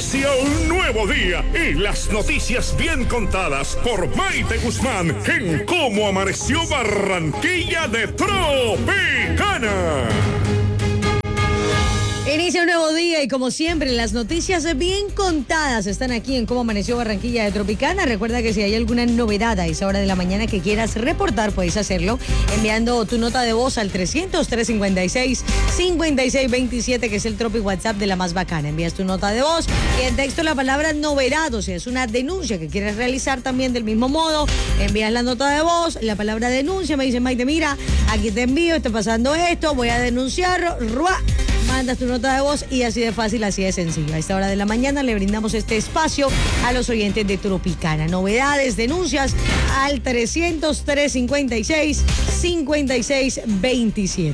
Inicia un nuevo día y las noticias bien contadas por Maite Guzmán en Cómo Amaneció Barranquilla de Tropicana. Inicia un nuevo día y como siempre las noticias bien contadas están aquí en Cómo Amaneció Barranquilla de Tropicana. Recuerda que si hay alguna novedad a esa hora de la mañana que quieras reportar, puedes hacerlo enviando tu nota de voz al 300-356-5627, que es el Tropi WhatsApp de la más bacana. Envías tu nota de voz y en texto la palabra novedad, o sea, es una denuncia que quieres realizar también del mismo modo. Envías la nota de voz, la palabra denuncia, me dice Maite, mira, aquí te envío, está pasando esto, voy a denunciarlo, mandas tu nota de voz y así de fácil, así de sencillo. A esta hora de la mañana le brindamos este espacio a los oyentes de Tropicana. Novedades, denuncias al 300-356-5627.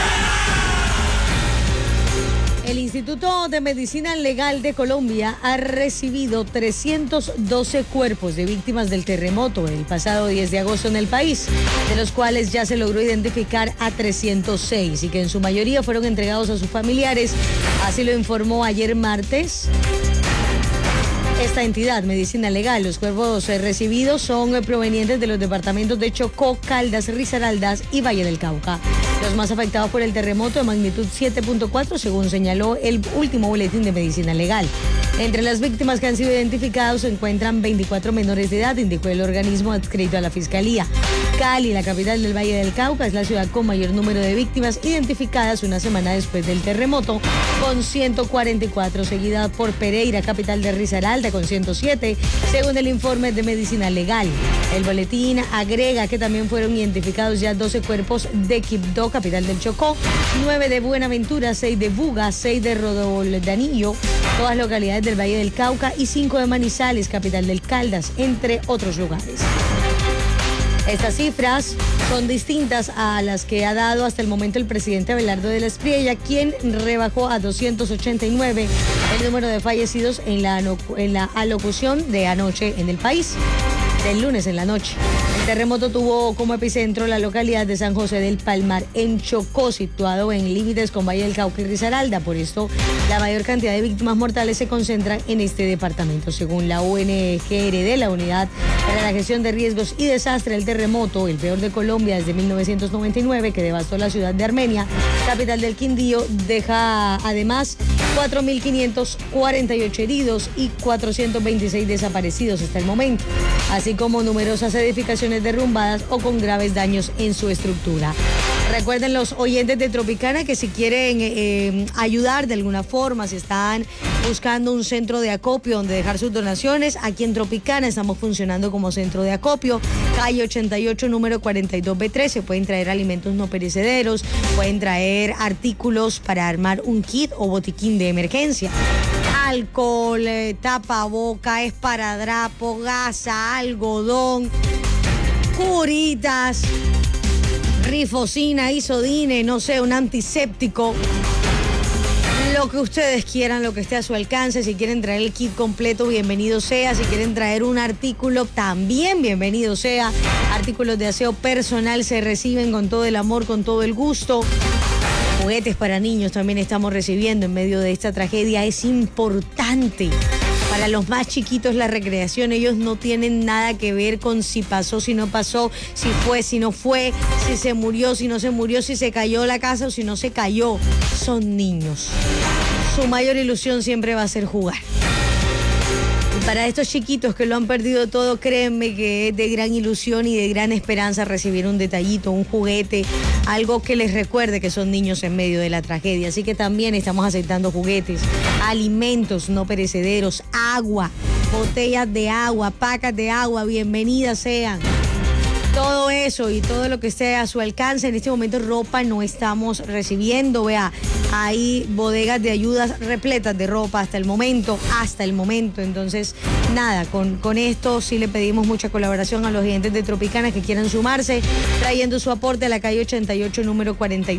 El Instituto de Medicina Legal de Colombia ha recibido 312 cuerpos de víctimas del terremoto el pasado 10 de agosto en el país, de los cuales ya se logró identificar a 306 y que en su mayoría fueron entregados a sus familiares. Así lo informó ayer martes esta entidad, Medicina Legal. Los cuerpos recibidos son provenientes de los departamentos de Chocó, Caldas, Risaralda y Valle del Cauca. Los más afectados por el terremoto de magnitud 7.4, según señaló el último boletín de Medicina Legal. Entre las víctimas que han sido identificados se encuentran 24 menores de edad, indicó el organismo adscrito a la Fiscalía. Cali, la capital del Valle del Cauca, es la ciudad con mayor número de víctimas identificadas una semana después del terremoto, con 144, seguida por Pereira, capital de Risaralda, con 107, según el informe de Medicina Legal. El boletín agrega que también fueron identificados ya 12 cuerpos de Quibdó, capital del Chocó, 9 de Buenaventura, 6 de Buga, 6 de Rodoldanillo, todas localidades del Valle del Cauca, y 5 de Manizales, capital del Caldas, entre otros lugares. Estas cifras son distintas a las que ha dado hasta el momento el presidente Abelardo de la Espriella, quien rebajó a 289 el número de fallecidos en la alocución de anoche en el país, del lunes en la noche. El terremoto tuvo como epicentro la localidad de San José del Palmar, en Chocó, situado en límites con Valle del Cauca y Risaralda. Por esto, la mayor cantidad de víctimas mortales se concentran en este departamento. Según la UNGRD, la Unidad para la Gestión de Riesgos y Desastre del Terremoto, el peor de Colombia desde 1999, que devastó la ciudad de Armenia, capital del Quindío, deja además 4.548 heridos y 426 desaparecidos hasta el momento, así como numerosas edificaciones derrumbadas o con graves daños en su estructura. Recuerden los oyentes de Tropicana que si quieren ayudar de alguna forma, si están buscando un centro de acopio donde dejar sus donaciones, aquí en Tropicana estamos funcionando como centro de acopio, calle 88, número 42B13. Pueden traer alimentos no perecederos, pueden traer artículos para armar un kit o botiquín de emergencia. Alcohol, tapaboca, esparadrapo, gasa, algodón, curitas, rifocina, isodine, no sé, un antiséptico, lo que ustedes quieran, lo que esté a su alcance. Si quieren traer el kit completo, bienvenido sea. Si quieren traer un artículo, también bienvenido sea. Artículos de aseo personal se reciben con todo el amor, con todo el gusto. Juguetes para niños también estamos recibiendo en medio de esta tragedia. Es importante. Para los más chiquitos la recreación, ellos no tienen nada que ver con si pasó, si no pasó, si fue, si no fue, si se murió, si no se murió, si se cayó la casa o si no se cayó. Son niños. Su mayor ilusión siempre va a ser jugar. Y para estos chiquitos que lo han perdido todo, créanme que es de gran ilusión y de gran esperanza recibir un detallito, un juguete, algo que les recuerde que son niños en medio de la tragedia. Así que también estamos aceptando juguetes, alimentos no perecederos, agua, botellas de agua, pacas de agua, bienvenidas sean. Todo eso y todo lo que esté a su alcance. En este momento ropa no estamos recibiendo, vea, hay bodegas de ayudas repletas de ropa hasta el momento. Entonces, nada, con esto sí le pedimos mucha colaboración a los oyentes de Tropicana que quieran sumarse, trayendo su aporte a la calle 88, número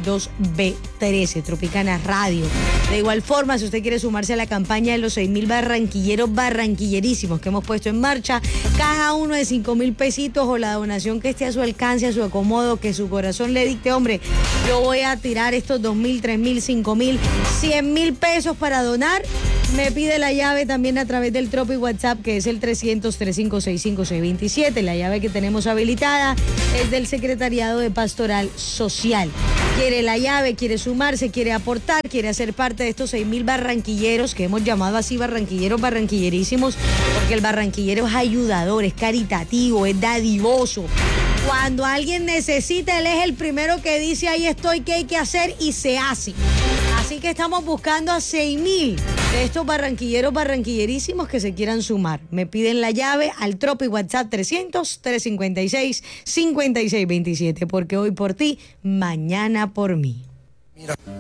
42B13, Tropicana Radio. De igual forma, si usted quiere sumarse a la campaña de los 6.000 barranquilleros barranquillerísimos que hemos puesto en marcha, caja uno de 5.000 pesitos o la donación que esté a su alcance, a su acomodo, que su corazón le dicte, hombre, yo voy a tirar estos 2.000, 3.000, 5.000, 100.000 pesos para donar, Me pide la llave también a través del Tropi WhatsApp, que es el 300-356-5627. La llave que tenemos habilitada es del Secretariado de Pastoral Social. Quiere la llave, quiere sumarse, quiere aportar, quiere hacer parte de estos 6.000 barranquilleros, que hemos llamado así barranquilleros, barranquillerísimos, porque el barranquillero es ayudador, es caritativo, es dadivoso. Cuando alguien necesita, él es el primero que dice, ahí estoy, ¿qué hay que hacer? Y se hace. Así que estamos buscando a 6.000 de estos barranquilleros, barranquillerísimos que se quieran sumar. Me piden la llave al Tropi WhatsApp 300-356-5627, porque hoy por ti, mañana por mí.